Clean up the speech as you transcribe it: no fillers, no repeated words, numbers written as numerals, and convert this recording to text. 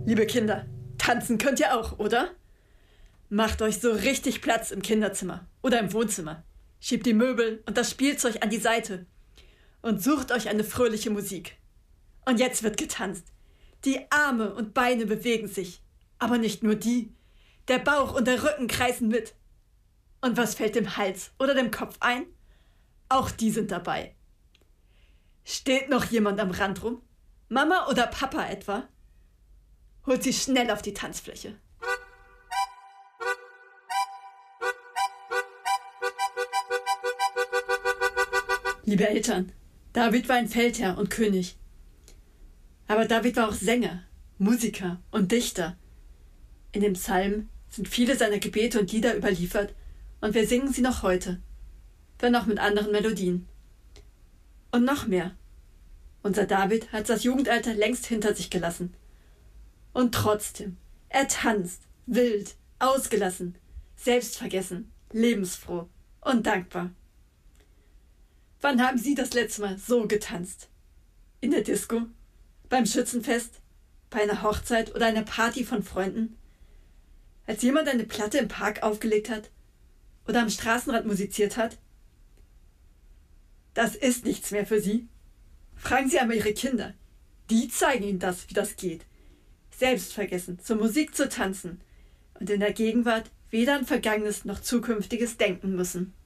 Liebe Kinder, tanzen könnt ihr auch, oder? Macht euch so richtig Platz im Kinderzimmer oder im Wohnzimmer. Schiebt die Möbel und das Spielzeug an die Seite und sucht euch eine fröhliche Musik. Und jetzt wird getanzt. Die Arme und Beine bewegen sich, aber nicht nur die. Der Bauch und der Rücken kreisen mit. Und was fällt dem Hals oder dem Kopf ein? Auch die sind dabei. Steht noch jemand am Rand rum? Mama oder Papa etwa? Holt sie schnell auf die Tanzfläche. Liebe Eltern, David war ein Feldherr und König. Aber David war auch Sänger, Musiker und Dichter. In dem Psalm sind viele seiner Gebete und Lieder überliefert und wir singen sie noch heute, wenn auch mit anderen Melodien. Und noch mehr. Unser David hat das Jugendalter längst hinter sich gelassen. Und trotzdem, er tanzt, wild, ausgelassen, selbstvergessen, lebensfroh und dankbar. Wann haben Sie das letzte Mal so getanzt? In der Disco? Beim Schützenfest? Bei einer Hochzeit oder einer Party von Freunden? Als jemand eine Platte im Park aufgelegt hat? Oder am Straßenrand musiziert hat? Das ist nichts mehr für Sie. Fragen Sie einmal Ihre Kinder. Die zeigen Ihnen das, wie das geht. Selbstvergessen, zur Musik zu tanzen und in der Gegenwart weder an Vergangenes noch Zukünftiges denken müssen.